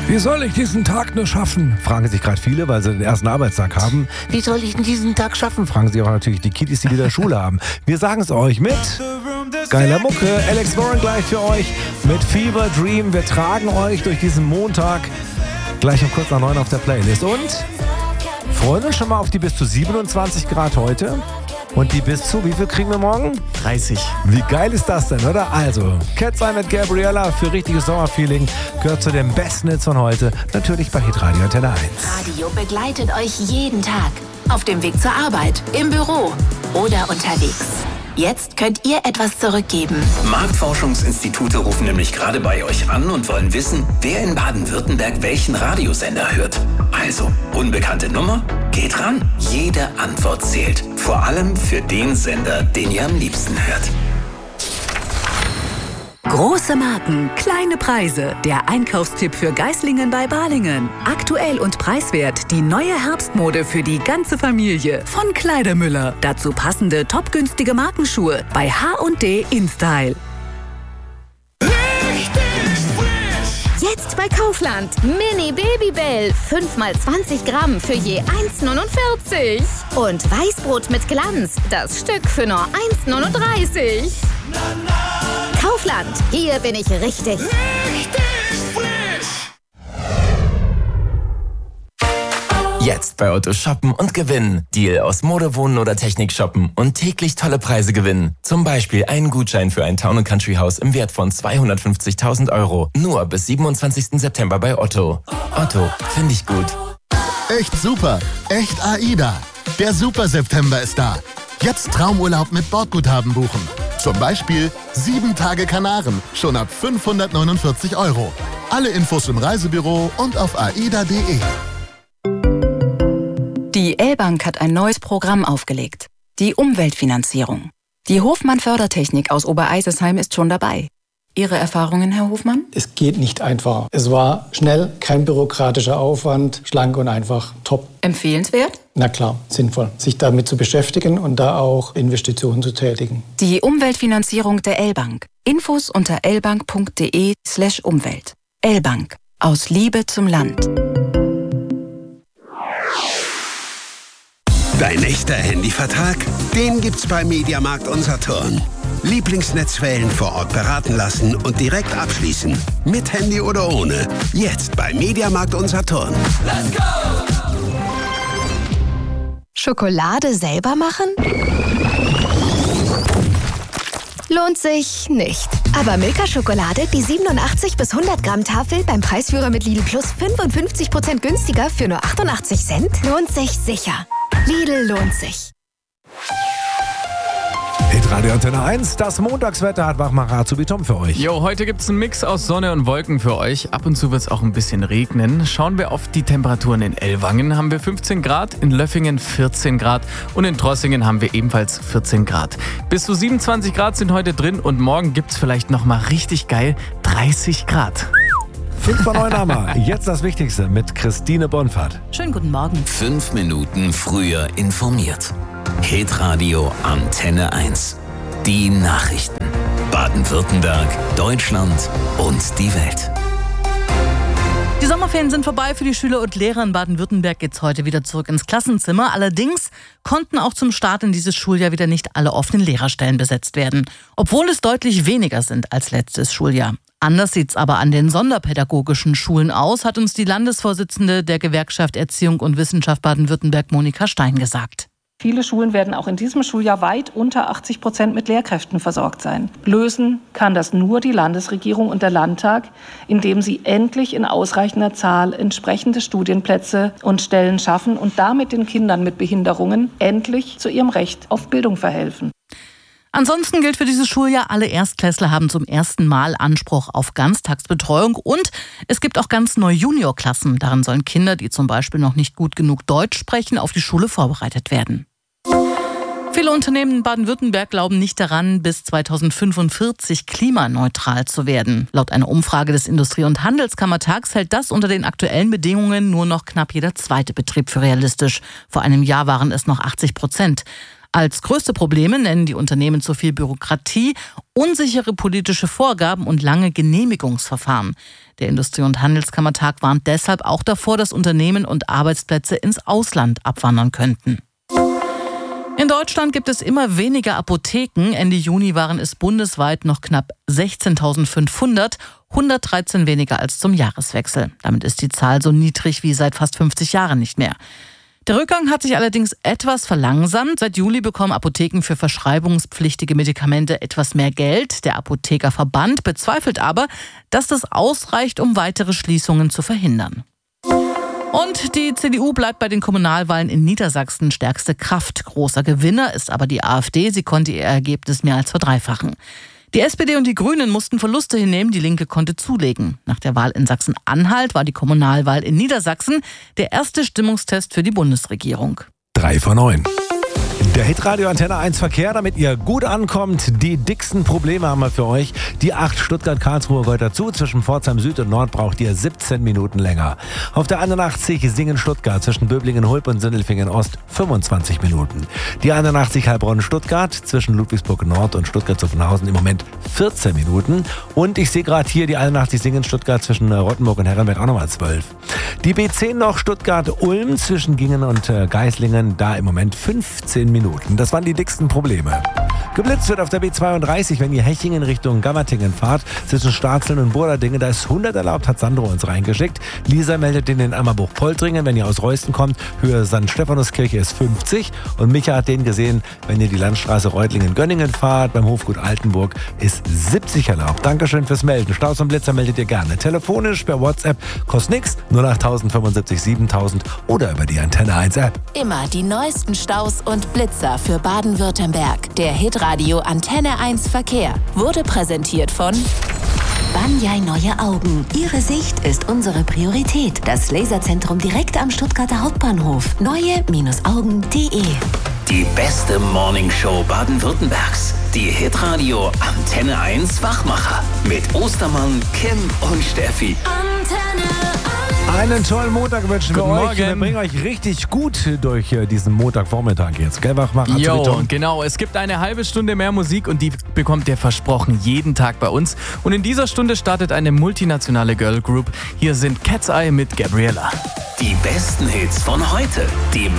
Wie soll ich diesen Tag nur schaffen? Fragen sich gerade viele, weil sie den ersten Arbeitstag haben. Wie soll ich denn diesen Tag schaffen? Fragen sich auch natürlich die Kiddies, die wieder Schule haben. Wir sagen es euch mit geiler Mucke. Alex Warren gleich für euch mit Fever Dream. Wir tragen euch durch diesen Montag gleich um kurz nach 9 auf der Playlist. Und freuen uns schon mal auf die bis zu 27 Grad heute. Und die bis zu, wie viel kriegen wir morgen? 30. Wie geil ist das denn, oder? Also, Cat's Eye mit Gabriella für richtiges Sommerfeeling gehört zu den besten Hits von heute. Natürlich bei Hitradio Antenne 1. Radio begleitet euch jeden Tag. Auf dem Weg zur Arbeit, im Büro oder unterwegs. Jetzt könnt ihr etwas zurückgeben. Marktforschungsinstitute rufen nämlich gerade bei euch an und wollen wissen, wer in Baden-Württemberg welchen Radiosender hört. Also, unbekannte Nummer? Geht ran. Jede Antwort zählt. Vor allem für den Sender, den ihr am liebsten hört. Große Marken, kleine Preise. Der Einkaufstipp für Geislingen bei Balingen. Aktuell und preiswert die neue Herbstmode für die ganze Familie von Kleidermüller. Dazu passende topgünstige Markenschuhe bei H&D InStyle. Jetzt bei Kaufland. Mini Babybell. 5x20 Gramm für je 1,49. Und Weißbrot mit Glanz. Das Stück für nur 1,39. Kaufland. Hier bin ich richtig. Jetzt bei Otto shoppen und gewinnen. Deal aus Mode, Wohnen oder Technik shoppen und täglich tolle Preise gewinnen. Zum Beispiel einen Gutschein für ein Town & Country Haus im Wert von 250.000 €. Nur bis 27. September bei Otto. Otto, finde ich gut. Echt super. Echt AIDA. Der Super September ist da. Jetzt Traumurlaub mit Bordguthaben buchen. Zum Beispiel 7 Tage Kanaren, schon ab 549 €. Alle Infos im Reisebüro und auf aida.de. Die L-Bank hat ein neues Programm aufgelegt. Die Umweltfinanzierung. Die Hofmann Fördertechnik aus Obereisesheim ist schon dabei. Ihre Erfahrungen, Herr Hofmann? Es geht nicht einfacher. Es war schnell, kein bürokratischer Aufwand, schlank und einfach. Top. Empfehlenswert? Na klar, sinnvoll, sich damit zu beschäftigen und da auch Investitionen zu tätigen. Die Umweltfinanzierung der L-Bank. Infos unter lbank.de/Umwelt. L-Bank. Aus Liebe zum Land. Dein echter Handyvertrag? Den gibt's bei Mediamarkt und Saturn. Lieblingsnetzwellen vor Ort beraten lassen und direkt abschließen. Mit Handy oder ohne. Jetzt bei Mediamarkt und Saturn. Let's go! Schokolade selber machen? Lohnt sich nicht. Aber Milka-Schokolade, die 87 bis 100 Gramm Tafel beim Preisführer mit Lidl Plus 55% günstiger für nur 88 Cent, lohnt sich sicher. Lidl lohnt sich. Hitradio Antenne 1, das Montagswetter hat Wachmacher Azubi-Tom für euch. Jo, heute gibt's einen Mix aus Sonne und Wolken für euch. Ab und zu wird's auch ein bisschen regnen. Schauen wir auf die Temperaturen. In Ellwangen haben wir 15 Grad, in Löffingen 14 Grad und in Trossingen haben wir ebenfalls 14 Grad. Bis zu 27 Grad sind heute drin und morgen gibt's vielleicht nochmal richtig geil 30 Grad. 5 vor 9 haben wir. Jetzt das Wichtigste mit Christine Bonfahrt. Schönen guten Morgen. 5 Minuten früher informiert. Hitradio Antenne 1. Die Nachrichten. Baden-Württemberg, Deutschland und die Welt. Die Sommerferien sind vorbei. Für die Schüler und Lehrer in Baden-Württemberg geht's heute wieder zurück ins Klassenzimmer. Allerdings konnten auch zum Start in dieses Schuljahr wieder nicht alle offenen Lehrerstellen besetzt werden. Obwohl es deutlich weniger sind als letztes Schuljahr. Anders sieht's aber an den sonderpädagogischen Schulen aus, hat uns die Landesvorsitzende der Gewerkschaft Erziehung und Wissenschaft Baden-Württemberg, Monika Stein, gesagt. Viele Schulen werden auch in diesem Schuljahr weit unter 80% mit Lehrkräften versorgt sein. Lösen kann das nur die Landesregierung und der Landtag, indem sie endlich in ausreichender Zahl entsprechende Studienplätze und Stellen schaffen und damit den Kindern mit Behinderungen endlich zu ihrem Recht auf Bildung verhelfen. Ansonsten gilt für dieses Schuljahr, alle Erstklässler haben zum ersten Mal Anspruch auf Ganztagsbetreuung und es gibt auch ganz neue Juniorklassen. Darin sollen Kinder, die zum Beispiel noch nicht gut genug Deutsch sprechen, auf die Schule vorbereitet werden. Viele Unternehmen in Baden-Württemberg glauben nicht daran, bis 2045 klimaneutral zu werden. Laut einer Umfrage des Industrie- und Handelskammertags hält das unter den aktuellen Bedingungen nur noch knapp jeder zweite Betrieb für realistisch. Vor einem Jahr waren es noch 80%. Als größte Probleme nennen die Unternehmen zu viel Bürokratie, unsichere politische Vorgaben und lange Genehmigungsverfahren. Der Industrie- und Handelskammertag warnt deshalb auch davor, dass Unternehmen und Arbeitsplätze ins Ausland abwandern könnten. In Deutschland gibt es immer weniger Apotheken. Ende Juni waren es bundesweit noch knapp 16.500, 113 weniger als zum Jahreswechsel. Damit ist die Zahl so niedrig wie seit fast 50 Jahren nicht mehr. Der Rückgang hat sich allerdings etwas verlangsamt. Seit Juli bekommen Apotheken für verschreibungspflichtige Medikamente etwas mehr Geld. Der Apothekerverband bezweifelt aber, dass das ausreicht, um weitere Schließungen zu verhindern. Und die CDU bleibt bei den Kommunalwahlen in Niedersachsen stärkste Kraft. Großer Gewinner ist aber die AfD. Sie konnte ihr Ergebnis mehr als verdreifachen. Die SPD und die Grünen mussten Verluste hinnehmen, die Linke konnte zulegen. Nach der Wahl in Sachsen-Anhalt war die Kommunalwahl in Niedersachsen der erste Stimmungstest für die Bundesregierung. 3 von 9. Der Hitradio Antenne 1 Verkehr, damit ihr gut ankommt. Die dicksten Probleme haben wir für euch. Die 8 Stuttgart-Karlsruhe gehört dazu. Zwischen Pforzheim Süd und Nord braucht ihr 17 Minuten länger. Auf der 81 Singen-Stuttgart zwischen Böblingen-Hulp und Sindelfingen-Ost 25 Minuten. Die 81 Heilbronn-Stuttgart zwischen Ludwigsburg-Nord und Stuttgart-Zuffenhausen im Moment 14 Minuten. Und ich sehe gerade hier die 81 Singen-Stuttgart zwischen Rottenburg und Herrenberg auch nochmal 12. Die B10 noch Stuttgart-Ulm zwischen Gingen und Geislingen, da im Moment 15 Minuten. Das waren die dicksten Probleme. Geblitzt wird auf der B32, wenn ihr Hechingen Richtung Gammertingen fahrt, zwischen Starzeln und Burderdingen, da ist 100 erlaubt, hat Sandro uns reingeschickt. Lisa meldet den in Ammerbuch-Poltringen, wenn ihr aus Reusten kommt, Höhe St. Stephanuskirche ist 50. Und Micha hat den gesehen, wenn ihr die Landstraße Reutlingen-Gönningen fahrt, beim Hofgut Altenburg ist 70 erlaubt. Dankeschön fürs Melden. Staus und Blitzer meldet ihr gerne. Telefonisch, per WhatsApp, kostet nix, 08000 75 7000 oder über die Antenne 1 App. Immer die neuesten Staus und Blitzer für Baden-Württemberg. Der Hitradio Antenne 1 Verkehr wurde präsentiert von Banyai Neue Augen. Ihre Sicht ist unsere Priorität. Das Laserzentrum direkt am Stuttgarter Hauptbahnhof. Neue-Augen.de. Die beste Morningshow Baden-Württembergs. Die Hitradio Antenne 1 Wachmacher. Mit Ostermann, Kim und Steffi. Antenne 1. Einen tollen Montag wünschen wir Guten euch. Morgen. Wir bringen euch richtig gut durch diesen Montagvormittag jetzt. Gell, Wachmacher? Jo, genau. Es gibt eine halbe Stunde mehr Musik und die bekommt ihr versprochen jeden Tag bei uns. Und in dieser Stunde startet eine multinationale Girl Group. Hier sind Cat's Eye mit Gabriella. Die besten Hits von heute. Die